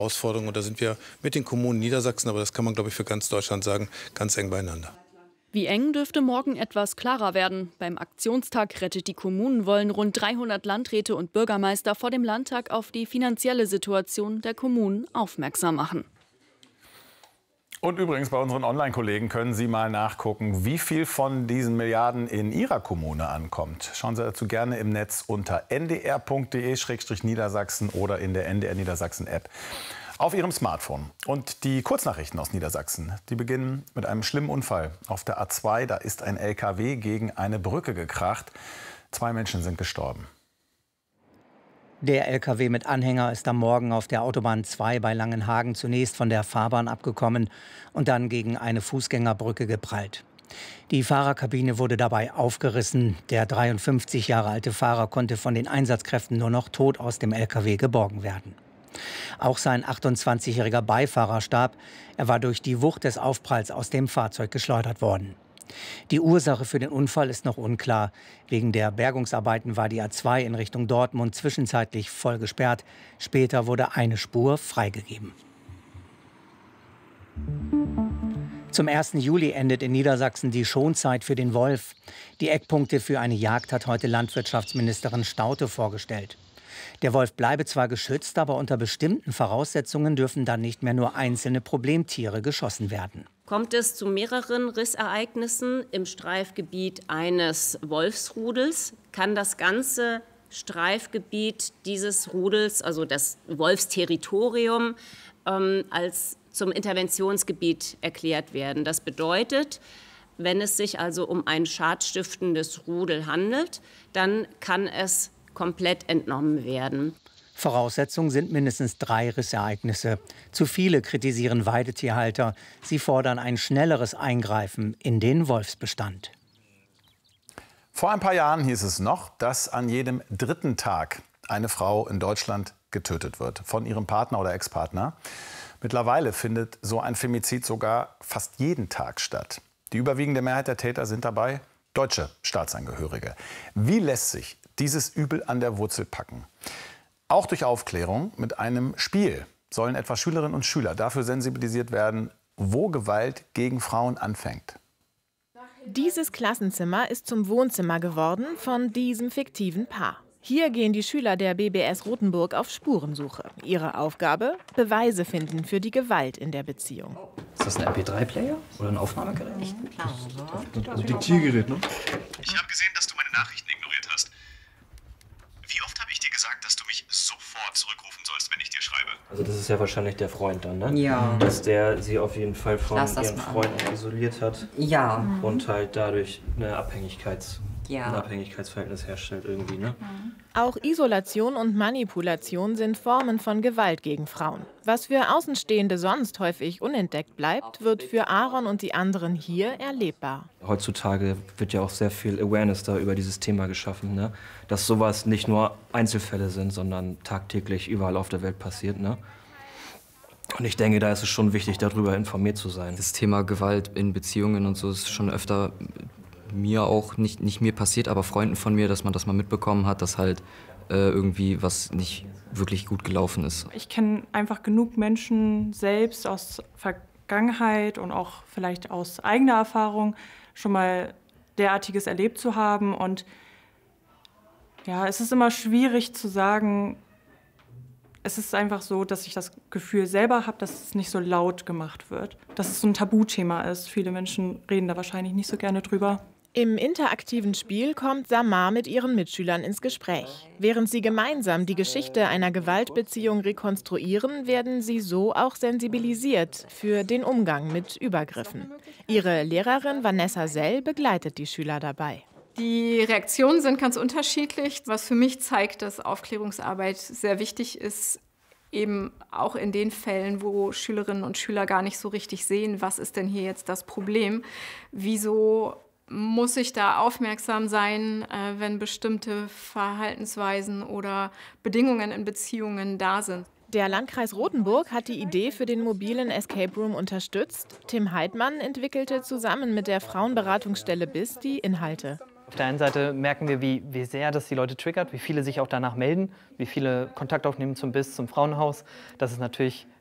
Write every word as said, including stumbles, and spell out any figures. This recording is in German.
Herausforderung. Und da sind wir mit den Kommunen Niedersachsen, aber das kann man, glaube ich, für ganz Deutschland sagen, ganz eng beieinander. Wie eng dürfte morgen etwas klarer werden. Beim Aktionstag Rettet die Kommunen wollen rund dreihundert Landräte und Bürgermeister vor dem Landtag auf die finanzielle Situation der Kommunen aufmerksam machen. Und übrigens bei unseren Online-Kollegen können Sie mal nachgucken, wie viel von diesen Milliarden in Ihrer Kommune ankommt. Schauen Sie dazu gerne im Netz unter n d r punkt d e slash niedersachsen oder in der N D R Niedersachsen-App auf Ihrem Smartphone. Und die Kurznachrichten aus Niedersachsen, die beginnen mit einem schlimmen Unfall. Auf der A zwei, da ist ein L K W gegen eine Brücke gekracht. Zwei Menschen sind gestorben. Der L K W mit Anhänger ist am Morgen auf der Autobahn zwei bei Langenhagen zunächst von der Fahrbahn abgekommen und dann gegen eine Fußgängerbrücke geprallt. Die Fahrerkabine wurde dabei aufgerissen. Der dreiundfünfzig Jahre alte Fahrer konnte von den Einsatzkräften nur noch tot aus dem L K W geborgen werden. Auch sein achtundzwanzigjähriger Beifahrer starb. Er war durch die Wucht des Aufpralls aus dem Fahrzeug geschleudert worden. Die Ursache für den Unfall ist noch unklar. Wegen der Bergungsarbeiten war die A zwei in Richtung Dortmund zwischenzeitlich voll gesperrt. Später wurde eine Spur freigegeben. Zum ersten Juli endet in Niedersachsen die Schonzeit für den Wolf. Die Eckpunkte für eine Jagd hat heute Landwirtschaftsministerin Staudte vorgestellt. Der Wolf bleibe zwar geschützt, aber unter bestimmten Voraussetzungen dürfen dann nicht mehr nur einzelne Problemtiere geschossen werden. Kommt es zu mehreren Rissereignissen im Streifgebiet eines Wolfsrudels, kann das ganze Streifgebiet dieses Rudels, also das Wolfsterritorium, ähm, als zum Interventionsgebiet erklärt werden. Das bedeutet, wenn es sich also um ein schadstiftendes Rudel handelt, dann kann es komplett entnommen werden. Voraussetzung sind mindestens drei Rissereignisse. Zu viele kritisieren Weidetierhalter. Sie fordern ein schnelleres Eingreifen in den Wolfsbestand. Vor ein paar Jahren hieß es noch, dass an jedem dritten Tag eine Frau in Deutschland getötet wird von ihrem Partner oder Ex-Partner. Mittlerweile findet so ein Femizid sogar fast jeden Tag statt. Die überwiegende Mehrheit der Täter sind dabei deutsche Staatsangehörige. Wie lässt sich dieses Übel an der Wurzel packen? Auch durch Aufklärung mit einem Spiel sollen etwa Schülerinnen und Schüler dafür sensibilisiert werden, wo Gewalt gegen Frauen anfängt. Dieses Klassenzimmer ist zum Wohnzimmer geworden von diesem fiktiven Paar. Hier gehen die Schüler der B B S Rotenburg auf Spurensuche. Ihre Aufgabe? Beweise finden für die Gewalt in der Beziehung. Ist das ein M P drei Player oder ein Aufnahmegerät? Ein Diktiergerät, ne? Ich habe gesehen, dass du meine Nachrichten ignoriert hast. Wie oft habe ich dir gesagt, dass du mich sofort zurückrufen sollst, wenn ich dir schreibe? Also das ist ja wahrscheinlich der Freund dann, ne? Ja. Dass der sie auf jeden Fall von Lass das ihren mal Freunden an. isoliert hat. Ja. Und halt dadurch eine Abhängigkeits ja. ein Abhängigkeitsverhältnis herstellt irgendwie, ne? Auch Isolation und Manipulation sind Formen von Gewalt gegen Frauen. Was für Außenstehende sonst häufig unentdeckt bleibt, wird für Aaron und die anderen hier erlebbar. Heutzutage wird ja auch sehr viel Awareness da über dieses Thema geschaffen, ne? Dass sowas nicht nur Einzelfälle sind, sondern tagtäglich überall auf der Welt passiert, ne? Und ich denke, da ist es schon wichtig, darüber informiert zu sein. Das Thema Gewalt in Beziehungen und so ist schon öfter mir auch, nicht, nicht mir passiert, aber Freunden von mir, dass man das mal mitbekommen hat, dass halt äh, irgendwie was nicht wirklich gut gelaufen ist. Ich kenne einfach genug Menschen selbst aus Vergangenheit und auch vielleicht aus eigener Erfahrung schon mal derartiges erlebt zu haben. Und ja, es ist immer schwierig zu sagen, es ist einfach so, dass ich das Gefühl selber habe, dass es nicht so laut gemacht wird. Dass es so ein Tabuthema ist. Viele Menschen reden da wahrscheinlich nicht so gerne drüber. Im interaktiven Spiel kommt Samar mit ihren Mitschülern ins Gespräch. Während sie gemeinsam die Geschichte einer Gewaltbeziehung rekonstruieren, werden sie so auch sensibilisiert für den Umgang mit Übergriffen. Ihre Lehrerin Vanessa Sell begleitet die Schüler dabei. Die Reaktionen sind ganz unterschiedlich, was für mich zeigt, dass Aufklärungsarbeit sehr wichtig ist, eben auch in den Fällen, wo Schülerinnen und Schüler gar nicht so richtig sehen, was ist denn hier jetzt das Problem, wieso muss ich da aufmerksam sein, äh, wenn bestimmte Verhaltensweisen oder Bedingungen in Beziehungen da sind. Der Landkreis Rotenburg hat die Idee für den mobilen Escape Room unterstützt. Tim Heidmann entwickelte zusammen mit der Frauenberatungsstelle B I S die Inhalte. Auf der einen Seite merken wir, wie, wie sehr das die Leute triggert, wie viele sich auch danach melden, wie viele Kontakt aufnehmen zum B I S, zum Frauenhaus. Das ist natürlich